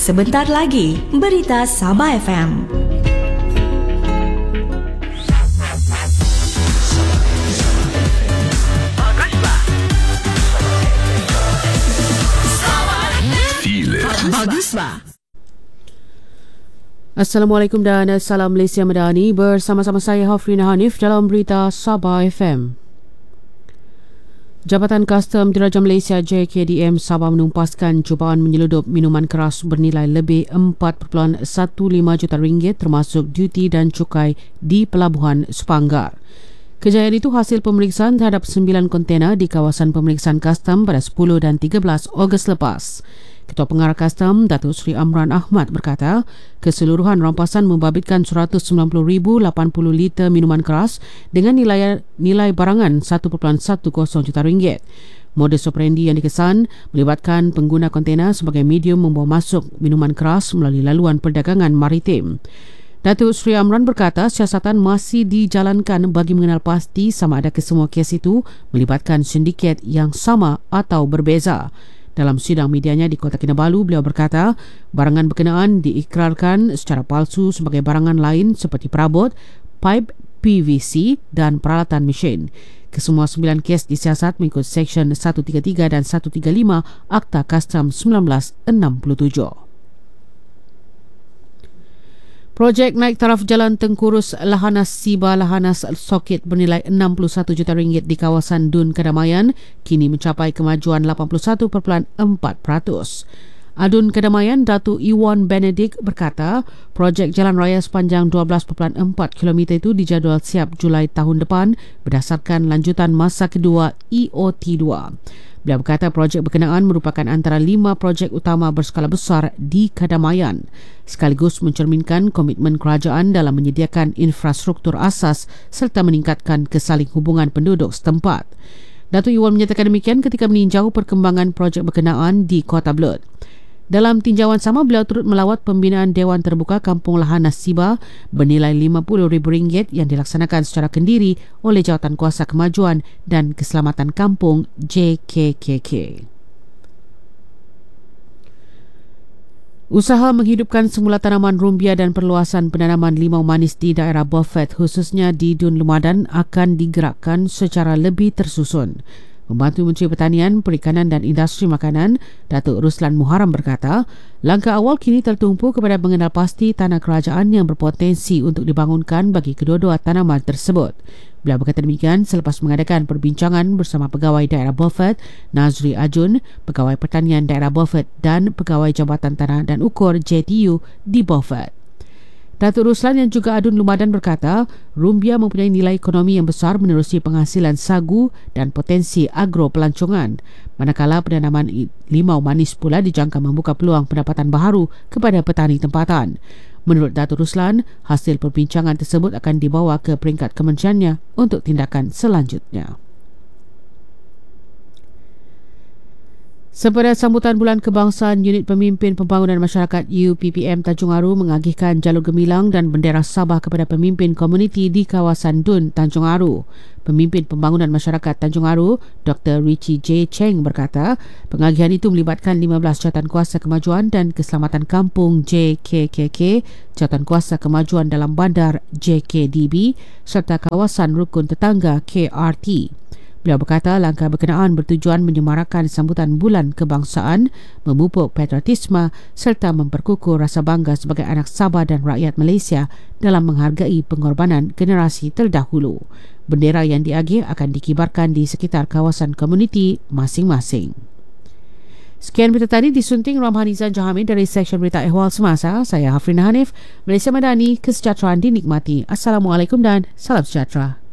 Sebentar lagi, Berita Sabah FM. Baguslah. Assalamualaikum dan salam Malaysia Madani. Bersama-sama saya Hafrina Hanif dalam Berita Sabah FM. Jabatan Kastam Diraja Malaysia JKDM Sabah menumpaskan cubaan menyeludup minuman keras bernilai lebih 4.15 juta ringgit termasuk duti dan cukai di Pelabuhan Sepanggar. Kejayaan itu hasil pemeriksaan terhadap 9 kontena di kawasan pemeriksaan kastam pada 10 dan 13 Ogos lepas. Ketua Pengarah Kastam, Datuk Seri Amran Ahmad berkata, keseluruhan rampasan membabitkan 190,080 liter minuman keras dengan nilai barangan 1.10 juta ringgit. Modus operandi yang dikesan melibatkan pengguna kontena sebagai medium membawa masuk minuman keras melalui laluan perdagangan maritim. Datuk Seri Amran berkata siasatan masih dijalankan bagi mengenal pasti sama ada kesemua kes itu melibatkan sindiket yang sama atau berbeza. Dalam sidang medianya di Kota Kinabalu, beliau berkata barangan berkenaan diikrarkan secara palsu sebagai barangan lain seperti perabot, pipe PVC dan peralatan mesin. Kesemua 9 kes disiasat mengikut Seksyen 133 dan 135 Akta Kastam 1967. Projek naik taraf jalan Tengkurus Lahanas Siba Lahanas Sokit bernilai 61 juta ringgit di kawasan Dun Kedamaian kini mencapai kemajuan 81.4%. Adun Kedamaian Datuk Iwan Benedict berkata, projek jalan raya sepanjang 12.4 km itu dijadual siap Julai tahun depan berdasarkan lanjutan masa kedua EOT2. Beliau berkata projek berkenaan merupakan antara 5 projek utama berskala besar di Kedamaian, sekaligus mencerminkan komitmen kerajaan dalam menyediakan infrastruktur asas serta meningkatkan kesaling hubungan penduduk setempat. Datuk Iwan menyatakan demikian ketika meninjau perkembangan projek berkenaan di Kota Belud. Dalam tinjauan sama, beliau turut melawat pembinaan Dewan Terbuka Kampung Lahanas Siba bernilai RM50,000 yang dilaksanakan secara kendiri oleh Jawatan Kuasa Kemajuan dan Keselamatan Kampung JKKK. Usaha menghidupkan semula tanaman rumbia dan perluasan penanaman limau manis di daerah Beaufort khususnya di Dun Lumadan akan digerakkan secara lebih tersusun. Membantu Menteri Pertanian, Perikanan dan Industri Makanan, Datuk Ruslan Muharram berkata, langkah awal kini tertumpu kepada mengenal pasti tanah kerajaan yang berpotensi untuk dibangunkan bagi kedua-dua tanaman tersebut. Beliau berkata demikian selepas mengadakan perbincangan bersama Pegawai Daerah Beaufort, Nazri Ajun, Pegawai Pertanian Daerah Beaufort dan Pegawai Jabatan Tanah dan Ukur JTU di Beaufort. Datuk Ruslan yang juga Adun Lumadan berkata, rumbia mempunyai nilai ekonomi yang besar menerusi penghasilan sagu dan potensi agro pelancongan. Manakala penanaman limau manis pula dijangka membuka peluang pendapatan baharu kepada petani tempatan. Menurut Datuk Ruslan, hasil perbincangan tersebut akan dibawa ke peringkat kementeriannya untuk tindakan selanjutnya. Sepada sambutan Bulan Kebangsaan, Unit Pemimpin Pembangunan Masyarakat UPPM Tanjung Aru mengagihkan jalur gemilang dan bendera Sabah kepada pemimpin komuniti di kawasan Dun, Tanjung Aru. Pemimpin Pembangunan Masyarakat Tanjung Aru, Dr. Richie J. Cheng berkata, pengagihan itu melibatkan 15 Jawatan Kuasa Kemajuan dan Keselamatan Kampung JKKK, Jawatan Kuasa Kemajuan dalam Bandar JKDB serta kawasan rukun tetangga KRT. Beliau berkata langkah berkenaan bertujuan menyemarakan sambutan Bulan Kebangsaan, memupuk patriotisme serta memperkukuh rasa bangga sebagai anak Sabah dan rakyat Malaysia dalam menghargai pengorbanan generasi terdahulu. Bendera yang diagih akan dikibarkan di sekitar kawasan komuniti masing-masing. Sekian berita tadi disunting Ramhanizan Jahamid dari Seksyen Berita Ehwal Semasa. Saya Hafrina Hanif, Malaysia Madani, kesejahteraan dinikmati. Assalamualaikum dan salam sejahtera.